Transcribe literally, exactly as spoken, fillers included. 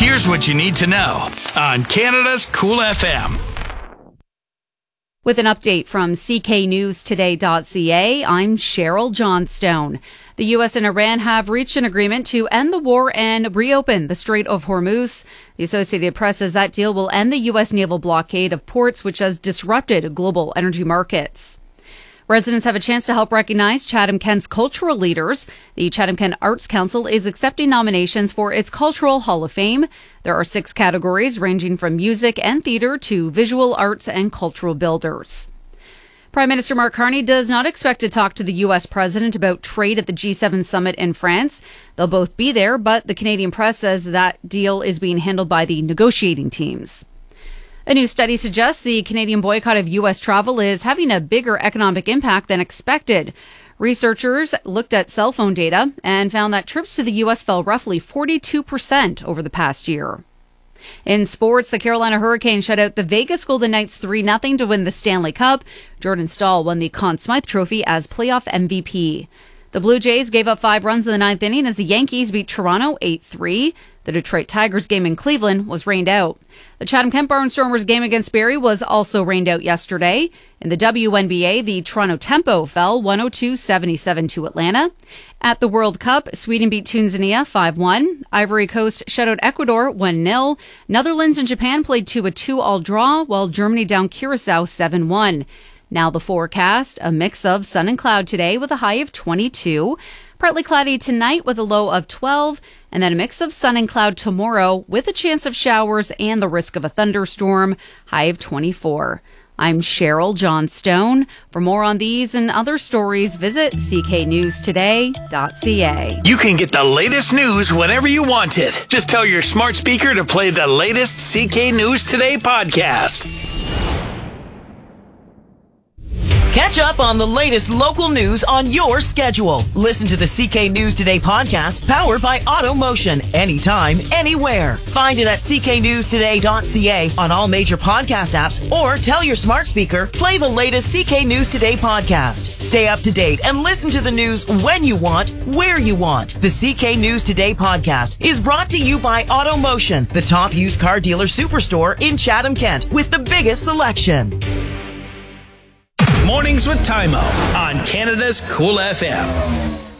Here's what you need to know on Canada's Cool F M. With an update from C K News Today dot C A, I'm Cheryl Johnstone. The U S and Iran have reached an agreement to end the war and reopen the Strait of Hormuz. The Associated Press says that deal will end the U S naval blockade of ports, which has disrupted global energy markets. Residents have a chance to help recognize Chatham-Kent's cultural leaders. The Chatham-Kent Arts Council is accepting nominations for its Cultural Hall of Fame. There are six categories ranging from music and theatre to visual arts and cultural builders. Prime Minister Mark Carney does not expect to talk to the U S president about trade at the G seven summit in France. They'll both be there, but the Canadian press says that deal is being handled by the negotiating teams. A new study suggests the Canadian boycott of U S travel is having a bigger economic impact than expected. Researchers looked at cell phone data and found that trips to the U S fell roughly forty-two percent over the past year. In sports, the Carolina Hurricanes shut out the Vegas Golden Knights three nothing to win the Stanley Cup. Jordan Staal won the Conn Smythe Trophy as playoff M V P. The Blue Jays gave up five runs in the ninth inning as the Yankees beat Toronto eight three. The Detroit Tigers game in Cleveland was rained out. The Chatham-Kent Barnstormers game against Barrie was also rained out yesterday. In the W N B A, the Toronto Tempo fell one oh two seventy-seven to Atlanta. At the World Cup, Sweden beat Tanzania five one. Ivory Coast shut out Ecuador one nil. Netherlands and Japan played to a two all draw, while Germany downed Curacao seven one. Now the forecast, a mix of sun and cloud today with a high of twenty-two. Partly cloudy tonight with a low of twelve, and then a mix of sun and cloud tomorrow with a chance of showers and the risk of a thunderstorm, high of twenty-four. I'm Cheryl Johnstone. For more on these and other stories, visit C K News Today dot C A. You can get the latest news whenever you want it. Just tell your smart speaker to play the latest C K News Today podcast. Catch up on the latest local news on your schedule. Listen to the C K News Today podcast powered by AutoMotion anytime, anywhere. Find it at C K News Today dot C A on all major podcast apps or tell your smart speaker, play the latest C K News Today podcast. Stay up to date and listen to the news when you want, where you want. The C K News Today podcast is brought to you by AutoMotion, the top used car dealer superstore in Chatham-Kent with the biggest selection. Mornings with Tymo on Canada's Cool F M.